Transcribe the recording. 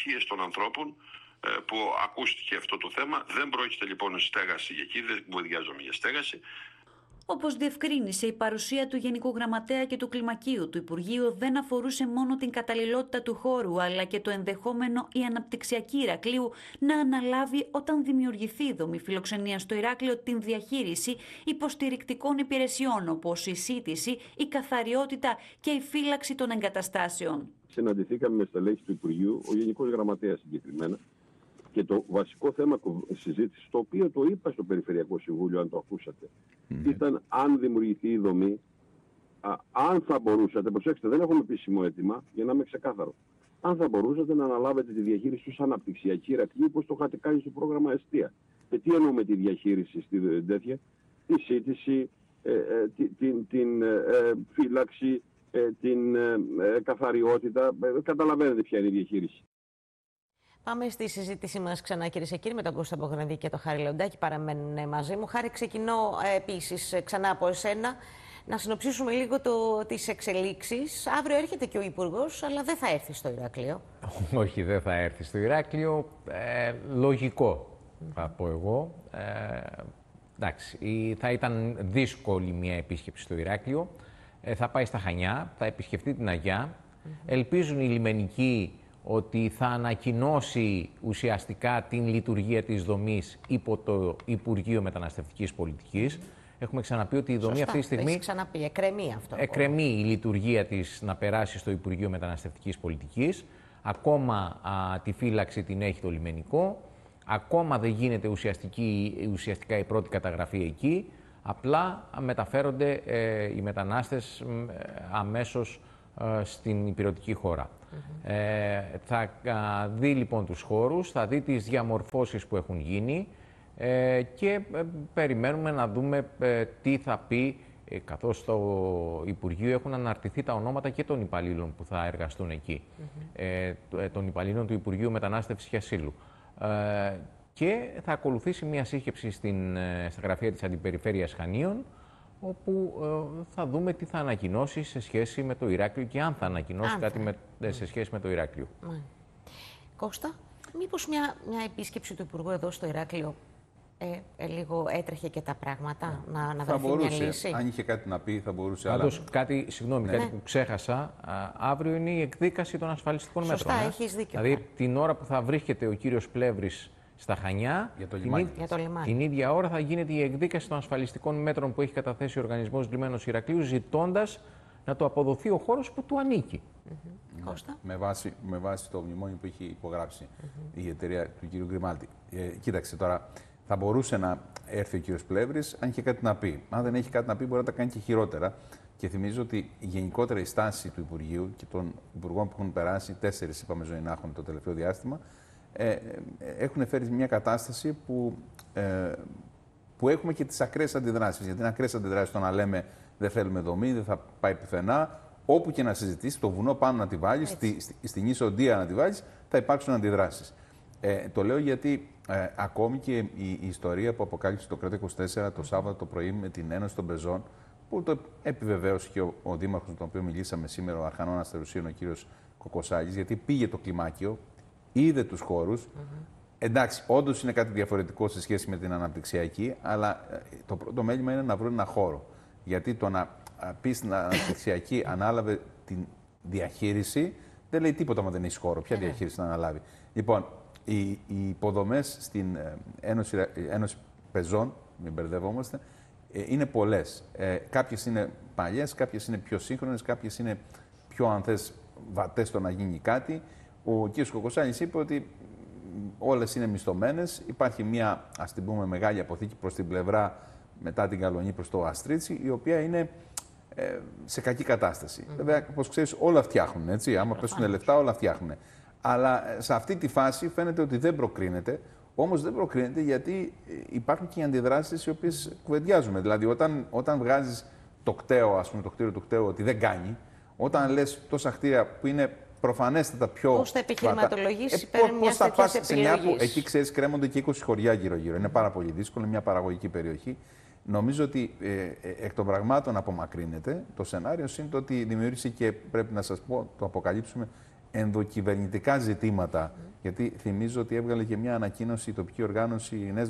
ανησυχίες των ανθρώπων που ακούστηκε αυτό το θέμα. Δεν πρόκειται λοιπόν στέγαση εκεί, δεν κουβεντιάζομαι για στέγαση. Όπως διευκρίνησε, η παρουσία του Γενικού Γραμματέα και του Κλιμακίου του Υπουργείου δεν αφορούσε μόνο την καταλληλότητα του χώρου, αλλά και το ενδεχόμενο η αναπτυξιακή Ηρακλείου να αναλάβει, όταν δημιουργηθεί η δομή φιλοξενίας στο Ηράκλειο, την διαχείριση υποστηρικτικών υπηρεσιών, όπως η σύντηση, η καθαριότητα και η φύλαξη των εγκαταστάσεων. Συναντηθήκαμε με στελέχη του Υπουργείου, ο Γενικός Γραμματέας συγκεκριμένα, και το βασικό θέμα συζήτηση, το οποίο το είπα στο Περιφερειακό Συμβούλιο, αν το ακούσατε, ήταν αν δημιουργηθεί η δομή, αν θα μπορούσατε, προσέξτε, δεν έχουμε επίσημο αίτημα, για να είμαι ξεκάθαρο, αν θα μπορούσατε να αναλάβετε τη διαχείριση ως αναπτυξιακή Ηρακλείου, όπως το είχατε κάνει στο πρόγραμμα Εστία. Και τι εννοούμε τη διαχείριση στη τέτοια, τη σύντηση, την φύλαξη, την καθαριότητα, καταλαβαίνετε ποια είναι η διαχείριση. Πάμε στη συζήτησή μας ξανά, κυρίες και κύριοι, με τον Κώστα Μπογδανδή και τον Χάρη Λεοντάκη. Παραμένουν μαζί μου. Χάρη, ξεκινώ επίσης ξανά από εσένα. Να συνοψίσουμε λίγο τις εξελίξεις. Αύριο έρχεται και ο Υπουργός, αλλά δεν θα έρθει στο Ηράκλειο. Όχι, δεν θα έρθει στο Ηράκλειο. Λογικό, θα πω εγώ. Εντάξει, θα ήταν δύσκολη μια επίσκεψη στο Ηράκλειο. Θα πάει στα Χανιά, θα επισκεφτεί την Αγιά. Ελπίζουν οι λιμενικοί ότι θα ανακοινώσει ουσιαστικά την λειτουργία της δομής υπό το Υπουργείο Μεταναστευτικής Πολιτικής. Έχουμε ξαναπεί ότι η δομή αυτή τη στιγμή... Ξαναπεί, εκκρεμεί αυτό. Εκκρεμεί η λειτουργία της να περάσει στο Υπουργείο Μεταναστευτικής Πολιτικής. Ακόμα τη φύλαξη την έχει το λιμενικό. Ακόμα δεν γίνεται ουσιαστικά η πρώτη καταγραφή εκεί. Απλά μεταφέρονται οι μετανάστες αμέσως στην υπηρετική χώρα. Θα δει λοιπόν τους χώρους, θα δει τις διαμορφώσεις που έχουν γίνει και περιμένουμε να δούμε τι θα πει, καθώς στο Υπουργείο έχουν αναρτηθεί τα ονόματα και των υπαλλήλων που θα εργαστούν εκεί, των υπαλλήλων του Υπουργείου Μετανάστευσης και Ασύλου. Και θα ακολουθήσει μια σύσκεψη στα γραφεία της Αντιπεριφέρειας Χανίων, όπου θα δούμε τι θα ανακοινώσει σε σχέση με το Ηράκλειο και αν θα ανακοινώσει κάτι σε σχέση με το Ηράκλειο. Κώστα, μήπως μια επίσκεψη του Υπουργού εδώ στο Ηράκλειο λίγο έτρεχε και τα πράγματα, να βρεθεί μια λύση? Αν είχε κάτι να πει, θα μπορούσε. Πάντως, κάτι που ξέχασα, αύριο είναι η εκδίκαση των ασφαλιστικών μέτρων. Σωστά, έχεις δίκιο. Δηλαδή, την ώρα που θα βρίσκεται ο κύριος Πλεύρης στα Χανιά, την ίδια ώρα θα γίνεται η εκδίκαση των ασφαλιστικών μέτρων που έχει καταθέσει ο Οργανισμός Λιμένος Ηρακλείου, ζητώντας να του αποδοθεί ο χώρος που του ανήκει. Κώστα. Με βάση το μνημόνιο που έχει υπογράψει η εταιρεία του κ. Γκριμάλτη. Κοίταξε τώρα, θα μπορούσε να έρθει ο κ. Πλεύρης αν είχε κάτι να πει. Αν δεν έχει κάτι να πει, μπορεί να τα κάνει και χειρότερα. Και θυμίζω ότι γενικότερα η στάση του Υπουργείου και των Υπουργών που έχουν περάσει, 4 είπαμε ζωή να έχουν το τελευταίο διάστημα, έχουν φέρει μια κατάσταση που έχουμε και τις ακραίες αντιδράσεις. Γιατί είναι ακραίες αντιδράσεις το να λέμε δεν θέλουμε δομή, δεν θα πάει πουθενά. Όπου και να συζητήσεις, το βουνό πάνω να τη βάλεις, στην Ισοντία να τη βάλεις, θα υπάρξουν αντιδράσεις. Το λέω γιατί ακόμη και η ιστορία που αποκάλυψε το Κρέτα 24 το Σάββατο το πρωί με την Ένωση των Πεζών, που το επιβεβαίωσε και ο Δήμαρχος με τον οποίο μιλήσαμε σήμερα, ο Αρχανών Αστερουσίων, ο κύριος Κοκοσάλης, γιατί πήγε το κλιμάκιο, είδε τους χώρους. Εντάξει, όντως είναι κάτι διαφορετικό σε σχέση με την αναπτυξιακή, αλλά το πρώτο μέλημα είναι να βρουν ένα χώρο. Γιατί το να πει στην αναπτυξιακή ανάλαβε την διαχείριση, δεν λέει τίποτα άμα δεν έχει χώρο. Ποια διαχείριση να αναλάβει? Λοιπόν, οι υποδομές στην Ένωση Πεζών, μην μπερδευόμαστε, είναι πολλές. Κάποιες είναι παλιές, κάποιες είναι πιο σύγχρονες, κάποιες είναι πιο, αν θες, βατές στο να γίνει κάτι. Ο κ. Κοκοσάλης είπε ότι όλες είναι μισθωμένες. Υπάρχει μια, ας την πούμε, μεγάλη αποθήκη προς την πλευρά μετά την Καλονή προς το Αστρίτσι, η οποία είναι σε κακή κατάσταση. Βέβαια, όπως ξέρεις, όλα φτιάχνουν, έτσι. Άμα πέσουν λεφτά, όλα φτιάχνουν. Αλλά σε αυτή τη φάση φαίνεται ότι δεν προκρίνεται. Όμως δεν προκρίνεται γιατί υπάρχουν και οι αντιδράσεις οι οποίες κουβεντιάζουμε. Δηλαδή, όταν βγάζεις το κτέο, ας πούμε, το κτίριο του κτέου ότι δεν κάνει, όταν λες τόσα κτίρια που είναι προφανέστατα πιο. Πώς θα επιχειρηματολογήσεις υπέρ μιας τέτοιας επιλογής? Εκεί, ξέρεις, κρέμονται και 20 χωριά γύρω-γύρω. Είναι πάρα πολύ δύσκολο, μια παραγωγική περιοχή. Νομίζω ότι εκ των πραγμάτων απομακρύνεται. Το σενάριο είναι το ότι δημιούργησε και, πρέπει να σας πω, το αποκαλύψουμε, ενδοκυβερνητικά ζητήματα. Γιατί θυμίζω ότι έβγαλε και μια ανακοίνωση η τοπική οργάνωση, οι